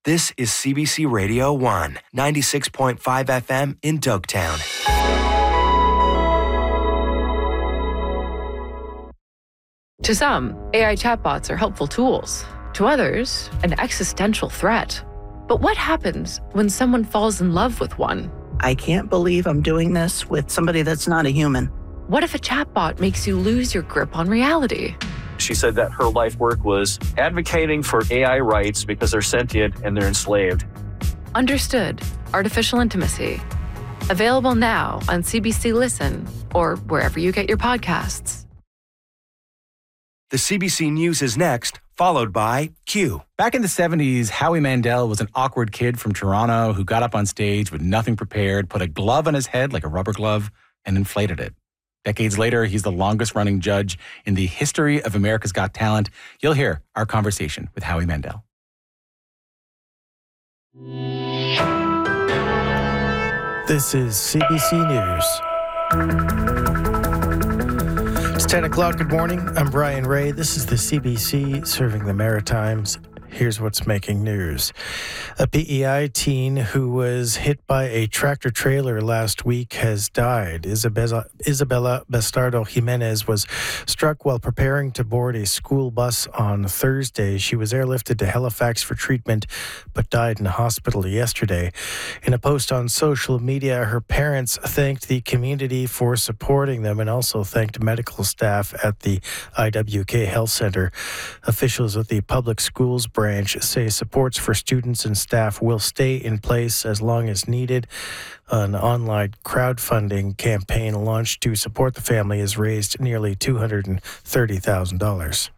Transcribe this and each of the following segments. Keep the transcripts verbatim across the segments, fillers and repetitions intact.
This is C B C Radio one, ninety-six point five F M in Dogtown. To some, A I chatbots are helpful tools. To others, an existential threat. But what happens when someone falls in love with one? I can't believe I'm doing this with somebody that's not a human. What if a chatbot makes you lose your grip on reality? She said that her life work was advocating for A I rights because they're sentient and they're enslaved. Understood. Artificial Intimacy. Available now on C B C Listen or wherever you get your podcasts. The C B C News is next, followed by Q. Back in the seventies, Howie Mandel was an awkward kid from Toronto who got up on stage with nothing prepared, put a glove on his head like a rubber glove, and inflated it. Decades later, he's the longest-running judge in the history of America's Got Talent. You'll hear our conversation with Howie Mandel. This is C B C News. It's ten o'clock. Good morning. I'm Brian Ray. This is the C B C serving the Maritimes. Here's what's making news. A P E I teen who was hit by a tractor trailer last week has died. Isabella, Isabella Bastardo Jimenez was struck while preparing to board a school bus on Thursday. She was airlifted to Halifax for treatment, but died in hospital yesterday. In a post on social media, her parents thanked the community for supporting them and also thanked medical staff at the I W K Health Centre. Officials at the public schools branch say supports for students and staff will stay in place as long as needed. An online crowdfunding campaign launched to support the family has raised nearly two hundred thirty thousand dollars.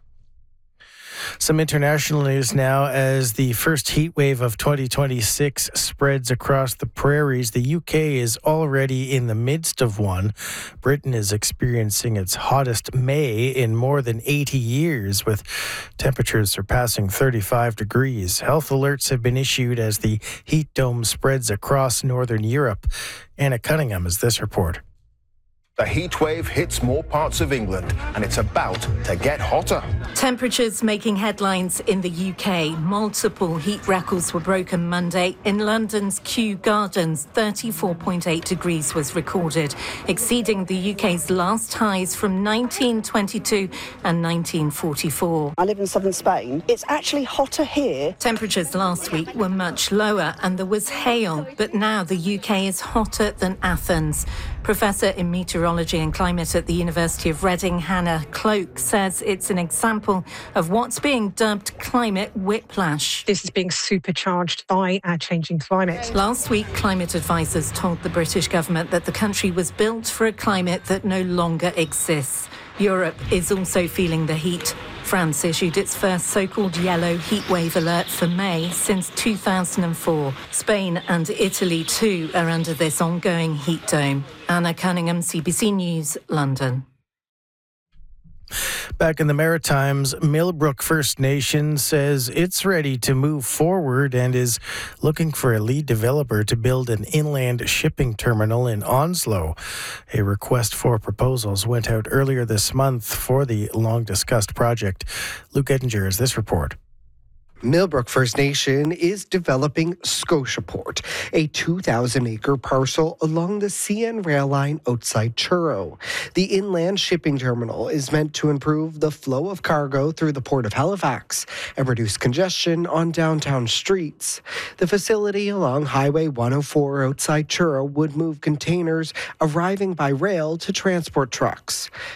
Some international news now as the first heat wave of twenty twenty-six spreads across the prairies. The U K is already in the midst of one. Britain is experiencing its hottest May in more than eighty years, with temperatures surpassing thirty-five degrees. Health alerts have been issued as the heat dome spreads across northern Europe. Anna Cunningham has this report. The heat wave hits more parts of England, and it's about to get hotter. Temperatures making headlines in the U K. Multiple heat records were broken Monday. In London's Kew Gardens, thirty-four point eight degrees was recorded, exceeding the U K's last highs from nineteen twenty-two and nineteen forty-four. I live in southern Spain. It's actually hotter here. Temperatures last week were much lower and there was hail, but now the U K is hotter than Athens. Professor in Meteorology and Climate at the University of Reading, Hannah Cloak, says it's an example of what's being dubbed climate whiplash. This is being supercharged by our changing climate. Last week, climate advisors told the British government that the country was built for a climate that no longer exists. Europe is also feeling the heat. France issued its first so-called yellow heatwave alert for May since two thousand four. Spain and Italy too are under this ongoing heat dome. Anna Cunningham, C B C News, London. Back in the Maritimes, Millbrook First Nation says it's ready to move forward and is looking for a lead developer to build an inland shipping terminal in Onslow. A request for proposals went out earlier this month for the long-discussed project. Luke Ettinger has this report. Millbrook First Nation is developing Scotiaport, a two thousand acre parcel along the C N rail line outside Truro. The inland shipping terminal is meant to improve the flow of cargo through the Port of Halifax and reduce congestion on downtown streets. The facility along Highway one oh four outside Truro would move containers arriving by rail to transport trucks.